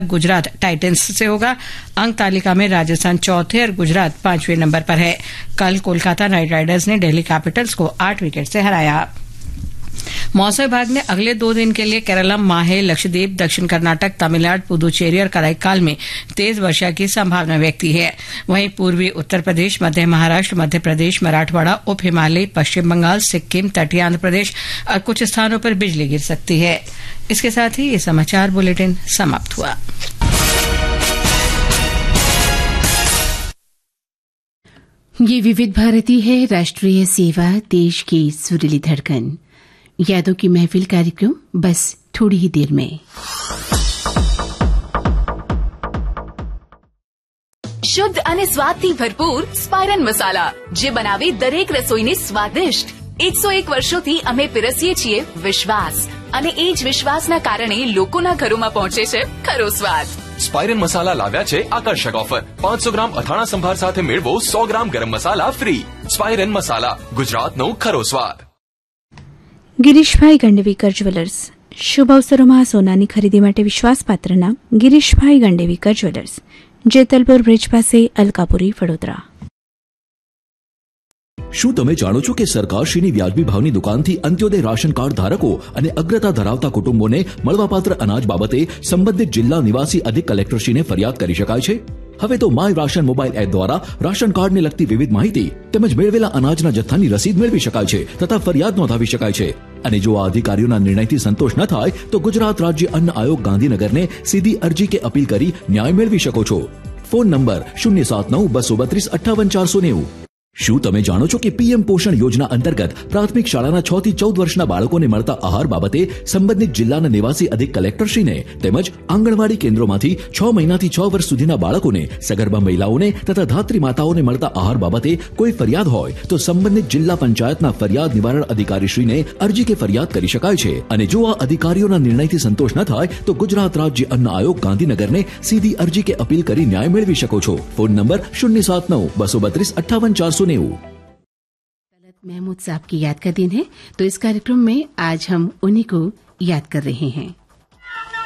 Gujarat Titans से होगा। अंक तालिका में राजस्थान चौथे और गुजरात 5वें नंबर पर है। कल कोलकाता नाइट राइडर्स ने दिल्ली कैपिटल्स को 8 विकेट से हराया। मौसम विभाग ने अगले 2 दिन के लिए केरलम, माहे, लक्षद्वीप, दक्षिण कर्नाटक, तमिलनाडु, पुदुचेरी और कराईकाल में तेज वर्षा की संभावना व्यक्त की है। वहीं पूर्वी उत्तर प्रदेश, मध्य महाराष्ट्र, मध्य प्रदेश, मराठवाड़ा, उप हिमालय, पश्चिम बंगाल, सिक्किम, तटीय आंध्र प्रदेश और कुछ स्थानों पर बिजली गिर सकती है। इसके साथ ही ये समाचार बुलेटिन समाप्त हुआ। ये विविध भारती है, राष्ट्रीय सेवा, देश की सुरीली धड़कन। यादों की महफिल कार्यक्रम बस थोड़ी ही देर में। શુદ્ધ અને સ્વાદથી ભરપૂર સ્પાયરન મસાલા, જે બનાવે દરેક રસોઈને સ્વાદિષ્ટ। 101 વર્ષોથી અમે પીરસીએ છીએ વિશ્વાસ, અને એ જ વિશ્વાસના કારણે લોકોના ઘરોમાં પહોંચે છે ખરો સ્વાદ। સ્પાયરન મસાલા લાવ્યા છે આકર્ષક ઓફર। 500 ગ્રામ અથાણા સંભાર સાથે મેળવો 100 ગ્રામ ગરમ મસાલા ફ્રી। સ્પાયરન મસાલા, ગુજરાતનો ખરો સ્વાદ। ગિરીશભાઈ ગંડેવીકર જ્વેલર્સ, શુભ અવસરોમાં સોનાની ખરીદી માટે વિશ્વાસપાત્ર નામ ગિરીશભાઈ ગંડેવીકર જ્વેલર્સ, જેતલપુર બ્રિજ પાસે, અલકાપુરી, વડોદરા। શું તમે જાણો છો કે સરકારશ્રીની વ્યાજબી ભાવની દુકાનથી અંત્યોદય રાશન કાર્ડ ધારકો અને અગ્રતા ધરાવતા કુટુંબોને મળવાપાત્ર અનાજ બાબતે સંબંધિત જિલ્લા નિવાસી અધિક કલેક્ટરશ્રીને ફરિયાદ કરી શકાય છે? હવે તો માય રાશન મોબાઈલ એપ દ્વારા રાશન કાર્ડને લગતી વિવિધ માહિતી તેમજ મેળવેલા અનાજના જથ્થાની રસીદ મેળવી શકાય છે તથા ફરિયાદ નોંધાવી શકાય છે। અને જો આ અધિકારીઓના નિર્ણયથી સંતોષ ન થાય તો ગુજરાત રાજ્ય અન્ન આયોગ ગાંધીનગરને સીધી અરજી કે અપીલ કરી ન્યાય મેળવી શકો છો। Phone number 079-232-58-490। શું તમે જાણો છો કે પીએમ પોષણ યોજના અંતર્ગત પ્રાથમિક શાળાના 6 થી 14 વર્ષના બાળકોને મળતા આહાર બાબતે સંબંધિત જિલ્લાના નિવાસી અધિક કલેક્ટરશ્રીને તેમજ આંગણવાડી કેન્દ્રોમાંથી 6 મહિનાથી 6 વર્ષ સુધીના બાળકોને, સગર્ભા મહિલાઓને તથા ધાત્રી માતાઓને મળતા આહાર બાબતે કોઈ ફરિયાદ હોય તો સંબંધિત જિલ્લા પંચાયતના ફરિયાદ નિવારણ અધિકારીશ્રીને અરજી કે ફરિયાદ કરી શકાય છે। અને જો આ અધિકારીઓના નિર્ણયથી સંતોષ ન થાય તો ગુજરાત રાજ્ય અન્ન આયોગ ગાંધીનગરને સીધી અરજી કે અપીલ કરી ન્યાય મેળવી શકો છો। Phone number 079-232-58-490। महमूद साहब की याद का दिन है, तो इस कार्यक्रम में आज हम उन्हीं को याद कर रहे हैं।